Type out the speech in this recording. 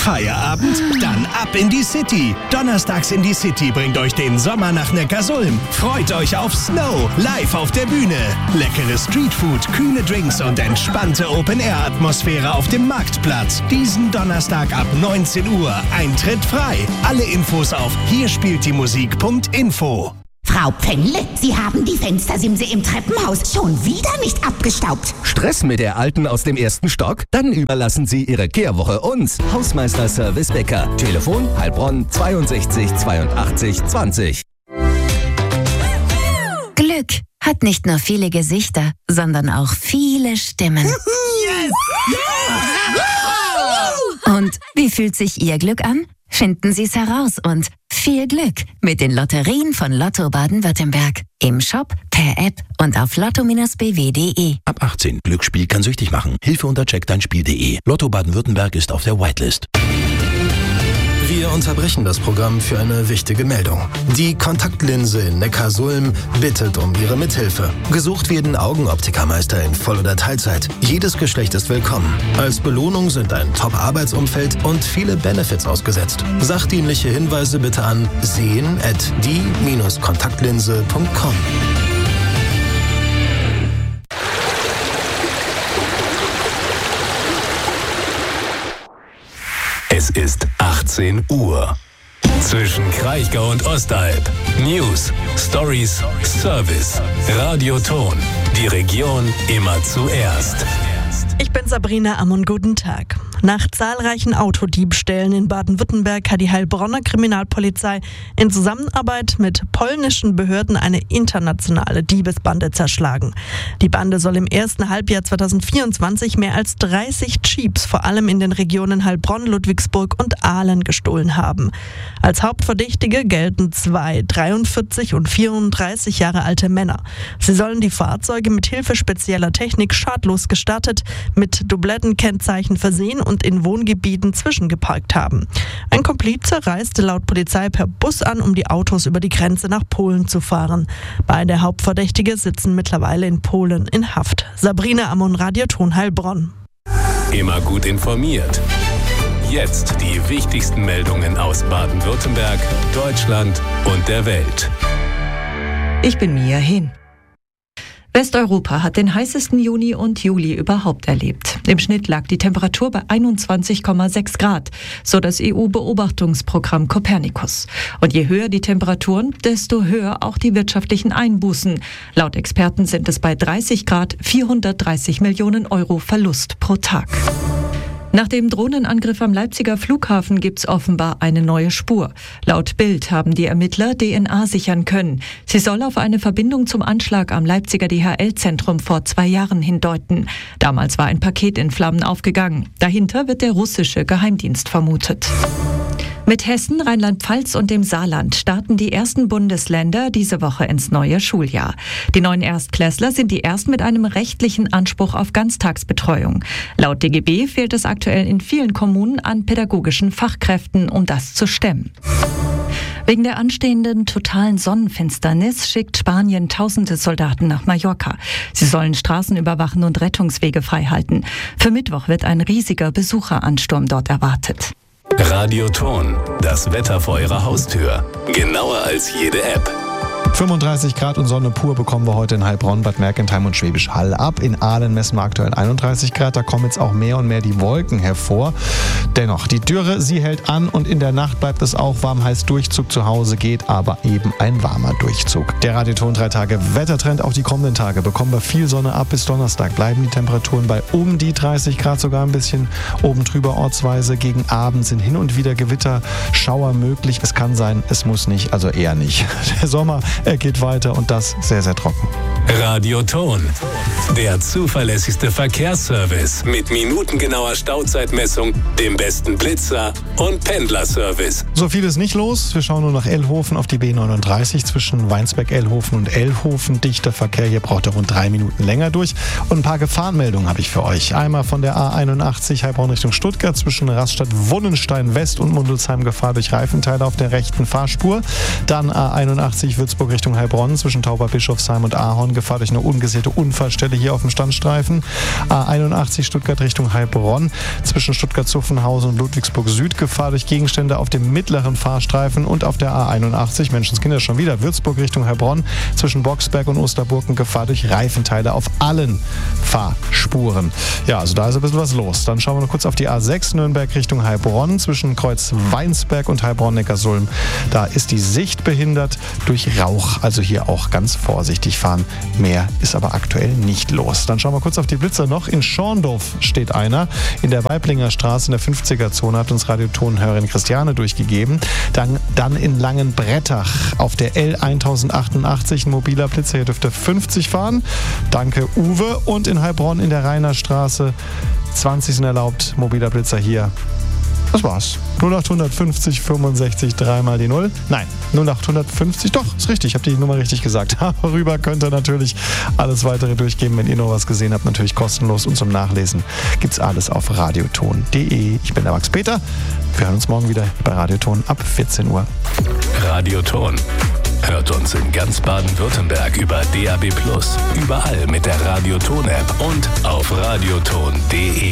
Feierabend? Dann ab in die City. Donnerstags in die City bringt euch den Sommer nach Neckarsulm. Freut euch auf Snow, live auf der Bühne. Leckere Streetfood, kühle Drinks und entspannte Open-Air-Atmosphäre auf dem Marktplatz. Diesen Donnerstag ab 19 Uhr. Eintritt frei. Alle Infos auf hierspieltdiemusik.info. Frau Pfändle, Sie haben die Fenstersimse im Treppenhaus schon wieder nicht abgestaubt. Stress mit der alten aus dem ersten Stock? Dann überlassen Sie Ihre Kehrwoche uns. Hausmeister-Service Becker. Telefon Heilbronn 62 82 20. Glück hat nicht nur viele Gesichter, sondern auch viele Stimmen. Yes! Und wie fühlt sich Ihr Glück an? Finden Sie es heraus und viel Glück mit den Lotterien von Lotto Baden-Württemberg. Im Shop, per App und auf lotto-bw.de. Ab 18. Glücksspiel kann süchtig machen. Hilfe unter checkdeinspiel.de. Lotto Baden-Württemberg ist auf der Whitelist. Wir unterbrechen das Programm für eine wichtige Meldung. Die Kontaktlinse in Neckarsulm bittet um Ihre Mithilfe. Gesucht werden Augenoptikermeister in Voll- oder Teilzeit. Jedes Geschlecht ist willkommen. Als Belohnung sind ein Top-Arbeitsumfeld und viele Benefits ausgesetzt. Sachdienliche Hinweise bitte an sehen@die-kontaktlinse.com. Es ist 18 Uhr. Zwischen Kraichgau und Ostalb. News, Stories, Service. Radioton. Die Region immer zuerst. Ich bin Sabrina Ammon, guten Tag. Nach zahlreichen Autodiebstählen in Baden-Württemberg hat die Heilbronner Kriminalpolizei in Zusammenarbeit mit polnischen Behörden eine internationale Diebesbande zerschlagen. Die Bande soll im ersten Halbjahr 2024 mehr als 30 Jeeps, vor allem in den Regionen Heilbronn, Ludwigsburg und Ahlen, gestohlen haben. Als Hauptverdächtige gelten 2 43 und 34 Jahre alte Männer. Sie sollen die Fahrzeuge mit Hilfe spezieller Technik schadlos gestartet, mit Doublettenkennzeichen versehen und in Wohngebieten zwischengeparkt haben. Ein Komplize reiste laut Polizei per Bus an, um die Autos über die Grenze nach Polen zu fahren. Beide Hauptverdächtige sitzen mittlerweile in Polen in Haft. Sabrina Ammon, Radioton Heilbronn. Immer gut informiert. Jetzt die wichtigsten Meldungen aus Baden-Württemberg, Deutschland und der Welt. Ich bin Mia Hin. Westeuropa hat den heißesten Juni und Juli überhaupt erlebt. Im Schnitt lag die Temperatur bei 21,6 Grad, so das EU-Beobachtungsprogramm Copernicus. Und je höher die Temperaturen, desto höher auch die wirtschaftlichen Einbußen. Laut Experten sind es bei 30 Grad 430 Millionen Euro Verlust pro Tag. Nach dem Drohnenangriff am Leipziger Flughafen gibt's offenbar eine neue Spur. Laut Bild haben die Ermittler DNA sichern können. Sie soll auf eine Verbindung zum Anschlag am Leipziger DHL-Zentrum vor 2 Jahren hindeuten. Damals war ein Paket in Flammen aufgegangen. Dahinter wird der russische Geheimdienst vermutet. Mit Hessen, Rheinland-Pfalz und dem Saarland starten die ersten Bundesländer diese Woche ins neue Schuljahr. Die neuen Erstklässler sind die ersten mit einem rechtlichen Anspruch auf Ganztagsbetreuung. Laut DGB fehlt es aktuell in vielen Kommunen an pädagogischen Fachkräften, um das zu stemmen. Wegen der anstehenden totalen Sonnenfinsternis schickt Spanien tausende Soldaten nach Mallorca. Sie sollen Straßen überwachen und Rettungswege freihalten. Für Mittwoch wird ein riesiger Besucheransturm dort erwartet. Radioton, das Wetter vor Ihrer Haustür. Genauer als jede App. 35 Grad und Sonne pur bekommen wir heute in Heilbronn, Bad Mergentheim und Schwäbisch Hall ab. In Ahlen messen wir aktuell 31 Grad. Da kommen jetzt auch mehr und mehr die Wolken hervor. Dennoch, die Dürre, sie hält an und in der Nacht bleibt es auch warm. Heißt Durchzug zu Hause geht, aber eben ein warmer Durchzug. Der Radioton 3 Tage Wettertrend. Auch die kommenden Tage bekommen wir viel Sonne ab. Bis Donnerstag bleiben die Temperaturen bei um die 30 Grad, sogar ein bisschen oben drüber ortsweise. Gegen Abend sind hin und wieder Gewitterschauer möglich. Es kann sein, es muss nicht, also eher nicht. Der Sommer, er geht weiter und das sehr, sehr trocken. Radioton, der zuverlässigste Verkehrsservice mit minutengenauer Stauzeitmessung, dem besten Blitzer und Pendlerservice. So viel ist nicht los. Wir schauen nur nach Ellhofen auf die B39 zwischen Weinsberg-Ellhofen und Ellhofen. Dichter Verkehr, hier braucht er rund 3 Minuten länger durch. Und ein paar Gefahrenmeldungen habe ich für euch. Einmal von der A81 Heilbronn Richtung Stuttgart zwischen Raststadt-Wunnenstein West und Mundelsheim Gefahr durch Reifenteile auf der rechten Fahrspur. Dann A81 Würzburg Würzburg Richtung Heilbronn zwischen Tauberbischofsheim und Ahorn. Gefahr durch eine ungesicherte Unfallstelle hier auf dem Standstreifen. A81 Stuttgart Richtung Heilbronn zwischen Stuttgart-Zuffenhausen und Ludwigsburg Süd. Gefahr durch Gegenstände auf dem mittleren Fahrstreifen und auf der A81, Menschenskinder schon wieder, Würzburg Richtung Heilbronn zwischen Boxberg und Osterburgen. Gefahr durch Reifenteile auf allen Fahrspuren. Ja, also da ist ein bisschen was los. Dann schauen wir noch kurz auf die A6 Nürnberg Richtung Heilbronn zwischen Kreuz Weinsberg und Heilbronn-Neckarsulm. Da ist die Sicht behindert durch Rauch. Also hier auch ganz vorsichtig fahren. Mehr ist aber aktuell nicht los. Dann schauen wir kurz auf die Blitzer noch. In Schorndorf steht einer. In der Weiblinger Straße in der 50er-Zone hat uns Radiotonhörerin Christiane durchgegeben. Dann in Langenbrettach auf der L1088 ein mobiler Blitzer. Hier dürfte 50 fahren. Danke Uwe. Und in Heilbronn in der Rainerstraße 20 sind erlaubt. Mobiler Blitzer hier. Das war's. 0850 65 3 mal die 0. Nein, 0850, doch, ist richtig, ich habe die Nummer richtig gesagt. Darüber könnt ihr natürlich alles weitere durchgeben, wenn ihr noch was gesehen habt, natürlich kostenlos und zum Nachlesen gibt's alles auf radioton.de. Ich bin der Max Peter, wir hören uns morgen wieder bei Radioton ab 14 Uhr. Radioton. Hört uns in ganz Baden-Württemberg über DAB+, überall mit der Radioton-App und auf radioton.de.